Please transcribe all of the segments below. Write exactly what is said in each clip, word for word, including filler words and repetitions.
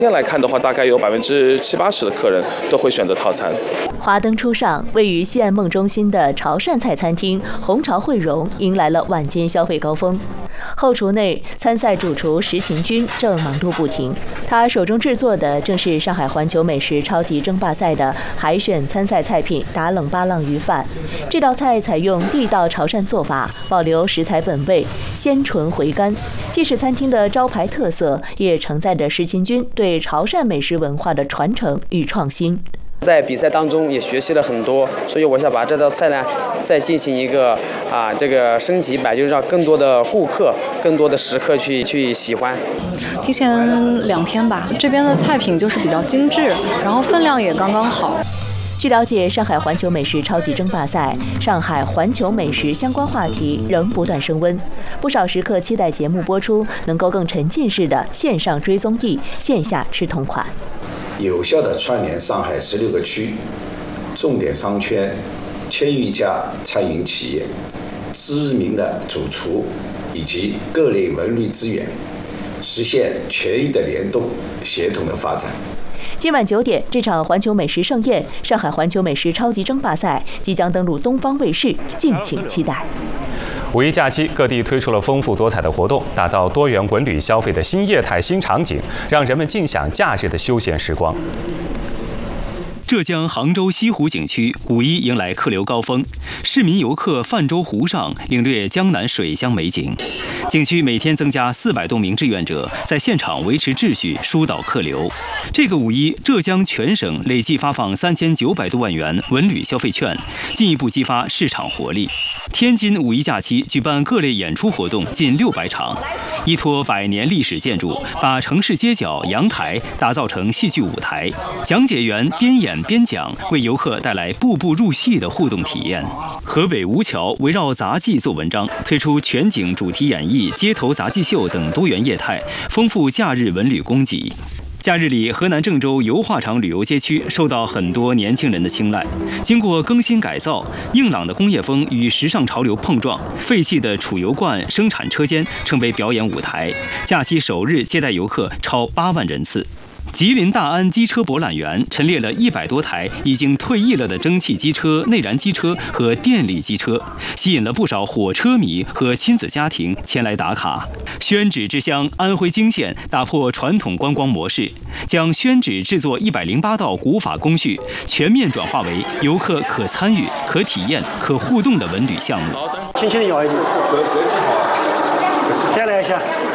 今天来看的话，大概有百分之七八十的客人都会选择套餐。 华灯初上，位于西岸梦中心的潮汕菜餐厅红潮汇荣迎来了晚间消费高峰。后厨内，参赛主厨石勤军正忙碌不停，他手中制作的正是上海环球美食超级争霸赛的海选参赛菜品打冷巴浪鱼饭。这道菜采用地道潮汕做法，保留食材本味，鲜纯回甘，既是餐厅的招牌特色，也承载着石勤军对潮汕美食文化的传承与创新。 在比赛当中也学习了很多，所以我想把这道菜呢再进行一个啊这个升级版，就是让更多的顾客、更多的食客去去喜欢。 提前两天吧，这边的菜品就是比较精致，然后分量也刚刚好。 据了解，上海环球美食超级争霸赛，上海环球美食相关话题仍不断升温，不少食客期待节目播出，能够更沉浸式的线上追综艺，线下吃同款。 有效地串联上海十六个区重点商圈千余家餐饮企业、知名的主厨以及各类文旅资源，实现全域的联动、协同的发展。 今晚九点，这场环球美食盛宴——上海环球美食超级争霸赛即将登陆东方卫视，敬请期待。 五一假期，各地推出了丰富多彩的活动，打造多元文旅消费的新业态、新场景，让人们尽享假日的休闲时光。 浙江杭州西湖景区五一迎来客流高峰，市民游客泛舟湖上，领略江南水乡美景。景区每天增加四百多名志愿者，在现场维持秩序，疏导客流。这个五一，浙江全省累计发放三千九百多万元文旅消费券，进一步激发市场活力。天津五一假期举办各类演出活动近六百场，依托百年历史建筑，把城市街角、阳台打造成戏剧舞台，讲解员边演边讲，为游客带来步步入戏的互动体验。河北吴桥围绕杂技做文章，推出全景主题演绎、街头杂技秀等多元业态，丰富假日文旅供给。假日里，河南郑州油画厂旅游街区受到很多年轻人的青睐。经过更新改造，硬朗的工业风与时尚潮流碰撞，废弃的储油罐生产车间成为表演舞台。假期首日接待游客超八万人次。吉林大安机车博览园陈列了一百多台已经退役了的蒸汽机车、内燃机车和电力机车，吸引了不少火车迷和亲子家庭前来打卡。宣纸之乡安徽泾县打破传统观光模式，将宣纸制作一百零八道古法工序全面转化为游客可参与、可体验、可互动的文旅项目。 轻轻的摇一下，格格子好，再来一下，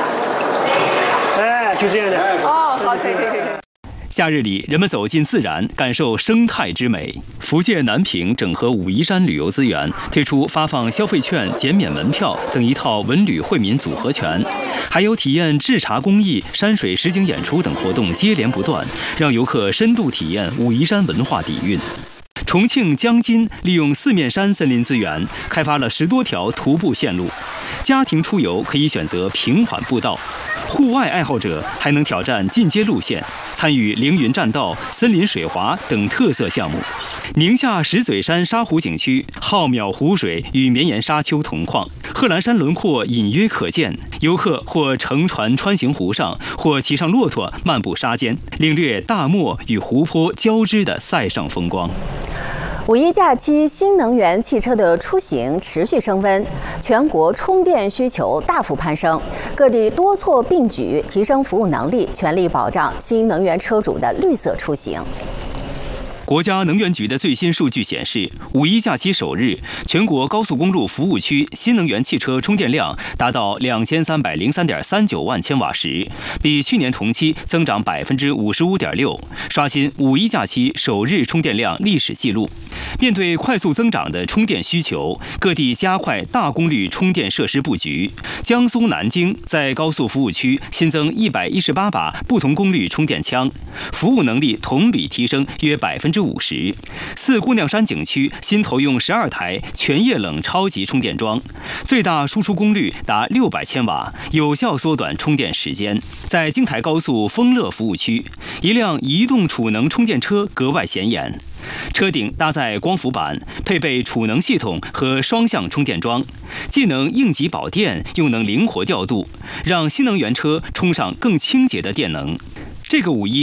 哎，就这样的。 哦，好，可以可以可以。 假日里，人们走进自然，感受生态之美。福建南平整合武夷山旅游资源，推出发放消费券、减免门票等一套文旅惠民组合拳，还有体验制茶工艺、山水实景演出等活动接连不断，让游客深度体验武夷山文化底蕴。重庆江津利用四面山森林资源，开发了十多条徒步线路。家庭出游可以选择平缓步道，户外爱好者还能挑战进阶路线，参与凌云栈道、森林水滑等特色项目。宁夏石嘴山沙湖景区浩渺湖水与绵延沙丘同框，贺兰山轮廓隐约可见。游客或乘船穿行湖上，或骑上骆驼漫步沙间，领略大漠与湖泊交织的塞上风光。 五一假期，新能源汽车的出行持续升温，全国充电需求大幅攀升，各地多措并举，提升服务能力，全力保障新能源车主的绿色出行。 国家能源局的最新数据显示，五一假期首日，全国高速公路服务区新能源汽车充电量达到两千三百零三点三九万千瓦时，比去年同期增长百分之五十五点六，刷新五一假期首日充电量历史记录。面对快速增长的充电需求，各地加快大功率充电设施布局。江苏南京在高速服务区新增一百一十八把不同功率充电枪，服务能力同比提升约百分之五十。四姑娘山景区新投用十二台全液冷超级充电桩，最大输出功率达六百千瓦，有效缩短充电时间。在京台高速丰乐服务区，一辆移动储能充电车格外显眼。车顶搭载光伏板，配备储能系统和双向充电桩，既能应急保电，又能灵活调度，让新能源车充上更清洁的电能。这个五一